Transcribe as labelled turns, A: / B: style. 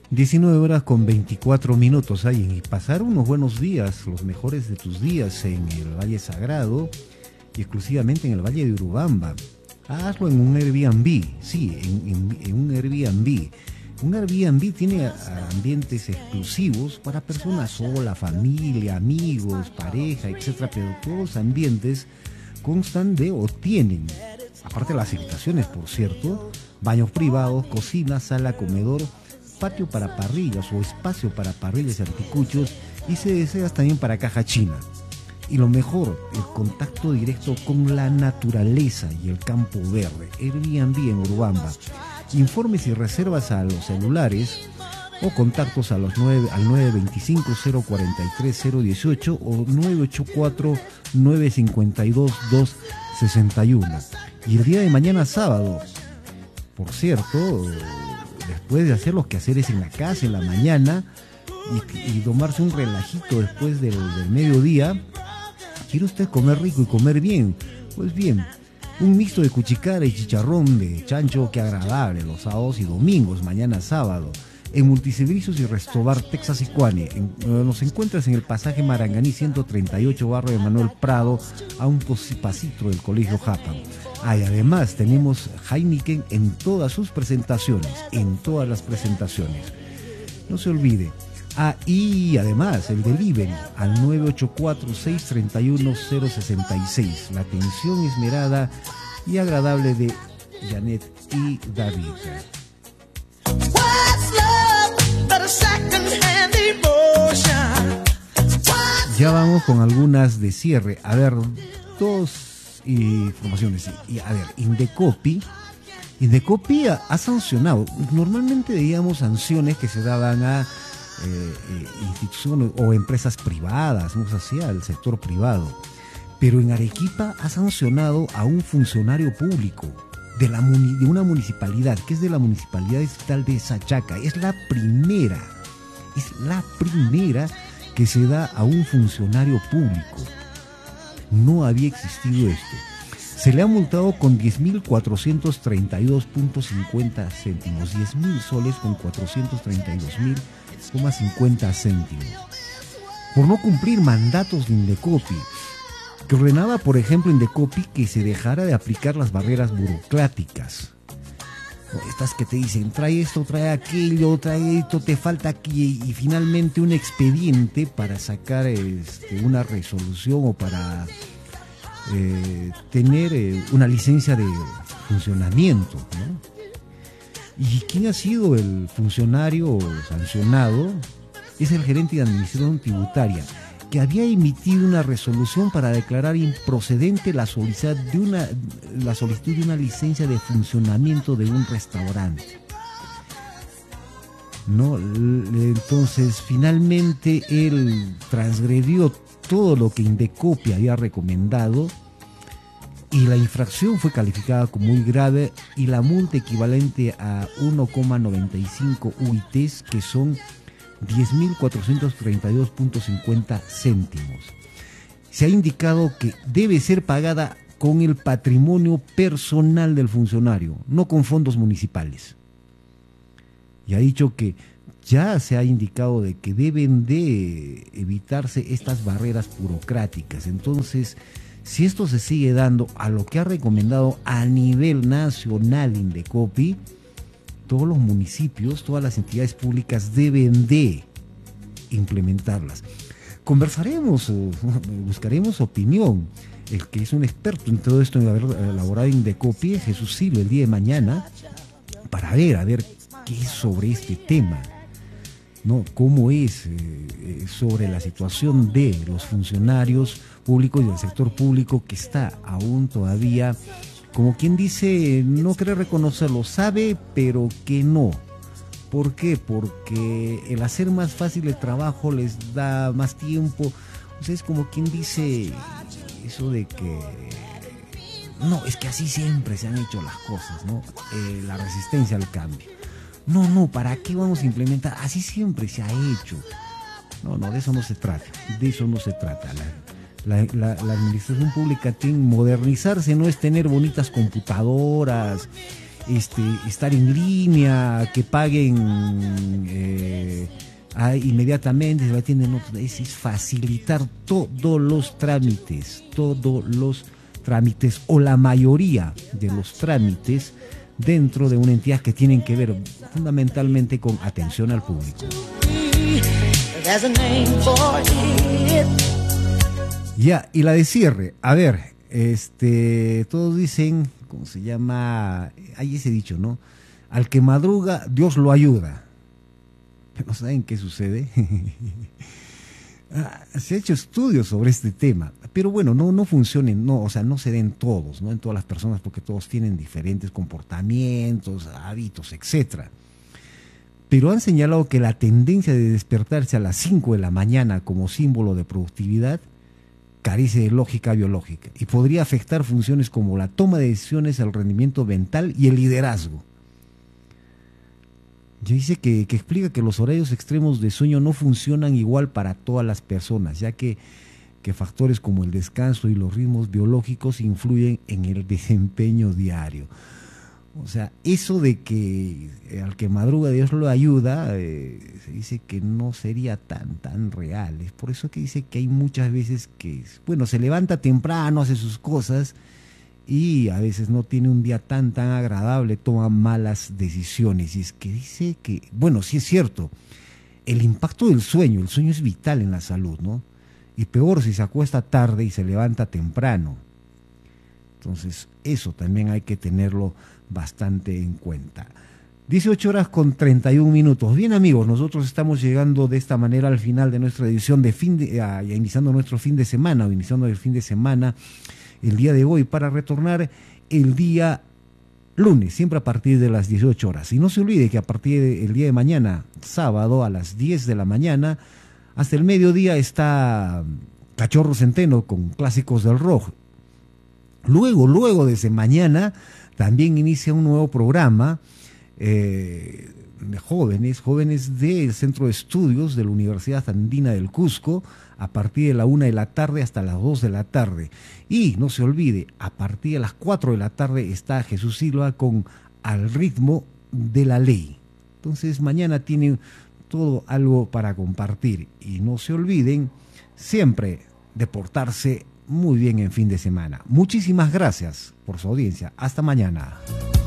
A: 19 horas con 24 minutos hay y pasar unos buenos días, los mejores de tus días en el Valle Sagrado y exclusivamente en el Valle de Urubamba. Hazlo en un Airbnb, sí, en un Airbnb. Un Airbnb tiene ambientes exclusivos para personas sola, familia, amigos, pareja, etcétera, pero todos los ambientes constan de o tienen, aparte de las habitaciones, por cierto, baños privados, cocina, sala, comedor, patio para parrillas o espacio para parrillas y anticuchos, y si deseas también para caja china. Y lo mejor, el contacto directo con la naturaleza y el campo verde. Airbnb en Urubamba. Informes y reservas a los celulares o contactos al 925-043-018 o 984-952-261. Y el día de mañana sábado, por cierto, después de hacer los quehaceres en la casa en la mañana y tomarse un relajito después del mediodía, ¿quiere usted comer rico y comer bien? Pues bien, un mixto de cuchicara y chicharrón de chancho, qué agradable, los sábados y domingos, mañana sábado, en Multiservicios y Restobar Texas Icuane. Nos encuentras en el pasaje Maranganí 138, barrio de Manuel Prado, a un pasito del Colegio Japan. Y además tenemos Heineken en todas sus presentaciones, en todas las presentaciones. No se olvide. Y además el delivery al 984-631-066. La atención esmerada y agradable de Janet y David. Ya vamos con algunas de cierre. A ver, dos informaciones. A ver, Indecopi ha sancionado. Normalmente veíamos sanciones que se daban a instituciones o empresas privadas, no sé, al sector privado, pero en Arequipa ha sancionado a un funcionario público de una municipalidad, que es de la municipalidad estatal de Sachaca. Es la primera que se da a un funcionario público. No había existido esto. Se le ha multado con 10.432.50 céntimos, 10.000 soles con 432.50 céntimos, por no cumplir mandatos de Indecopi, que ordenaba, por ejemplo, Indecopi que se dejara de aplicar las barreras burocráticas. Estas que te dicen, trae esto, trae aquello, trae esto, te falta aquí, y finalmente un expediente para sacar una resolución o para tener una licencia de funcionamiento, ¿no? ¿Y quién ha sido el funcionario sancionado? Es el gerente de administración tributaria, que había emitido una resolución para declarar improcedente la solicitud de una licencia de funcionamiento de un restaurante, ¿no? Entonces, finalmente él transgredió todo lo que Indecopi había recomendado y la infracción fue calificada como muy grave y la multa equivalente a 1,95 UITs, que son 10.432.50 céntimos. Se ha indicado que debe ser pagada con el patrimonio personal del funcionario, no con fondos municipales. Y ha dicho que ya se ha indicado de que deben de evitarse estas barreras burocráticas. Entonces, si esto se sigue dando a lo que ha recomendado a nivel nacional Indecopi, todos los municipios, todas las entidades públicas deben de implementarlas. Conversaremos, buscaremos opinión. El que es un experto en todo esto, en haber elaborado Indecopi, es Jesús Silva, el día de mañana, para ver qué es sobre este tema, ¿no? Cómo es sobre la situación de los funcionarios públicos y del sector público, que está aún todavía, como quien dice, no quiere reconocerlo, sabe, pero que no. ¿Por qué? Porque el hacer más fácil el trabajo les da más tiempo. O sea, es como quien dice eso de que no, es que así siempre se han hecho las cosas, ¿no? La resistencia al cambio. No, ¿para qué vamos a implementar? Así siempre se ha hecho. No, de eso no se trata. De eso no se trata. La administración pública tiene que modernizarse, no es tener bonitas computadoras estar en línea, que paguen inmediatamente, se atienden, no, es facilitar todos los trámites o la mayoría de los trámites dentro de una entidad que tienen que ver fundamentalmente con atención al público. Ya, y la de cierre, a ver, todos dicen, ¿cómo se llama? Hay ese dicho, ¿no? Al que madruga, Dios lo ayuda. Pero ¿saben qué sucede? Se ha hecho estudios sobre este tema, pero bueno, no funcionen, o sea, no se den todos, ¿no? En todas las personas, porque todos tienen diferentes comportamientos, hábitos, etcétera. Pero han señalado que la tendencia de despertarse a las 5 de la mañana como símbolo de productividad carece de lógica biológica y podría afectar funciones como la toma de decisiones, el rendimiento mental y el liderazgo. Ya dice que explica que los horarios extremos de sueño no funcionan igual para todas las personas, ya que factores como el descanso y los ritmos biológicos influyen en el desempeño diario. O sea, eso de que al que madruga Dios lo ayuda, se dice que no sería tan real. Es por eso que dice que hay muchas veces que, bueno, se levanta temprano, hace sus cosas y a veces no tiene un día tan agradable, toma malas decisiones. Y es que dice que, bueno, sí es cierto, el impacto del sueño, el sueño es vital en la salud, ¿no? Y peor si se acuesta tarde y se levanta temprano. Entonces, eso también hay que tenerlo bastante en cuenta. 18:31. Bien, amigos, nosotros estamos llegando de esta manera al final de nuestra edición de iniciando nuestro fin de semana, o iniciando el fin de semana el día de hoy, para retornar el día lunes, siempre a partir de las 18 horas. Y no se olvide que a partir del día de mañana, sábado, a las 10 de la mañana, hasta el mediodía está Cachorro Centeno con clásicos del rock. Luego desde mañana también inicia un nuevo programa de jóvenes del Centro de Estudios de la Universidad Andina del Cusco, a partir de la 1 de la tarde hasta las 2 de la tarde. Y no se olvide, a partir de las 4 de la tarde está Jesús Silva con Al ritmo de la ley. Entonces mañana tienen todo algo para compartir. Y no se olviden siempre de portarse muy bien en fin de semana. Muchísimas gracias por su audiencia. Hasta mañana.